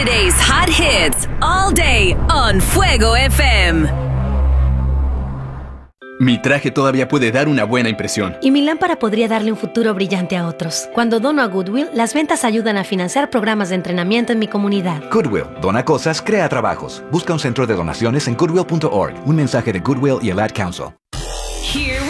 Saturday's hot hits all day on Fuego FM. Mi traje todavía puede dar una buena impresión. Y mi lámpara podría darle un futuro brillante a otros. Cuando dono a Goodwill, las ventas ayudan a financiar programas de entrenamiento en mi comunidad. Goodwill, dona cosas, crea trabajos. Busca un centro de donaciones en goodwill.org. Un mensaje de Goodwill y el Ad Council. Here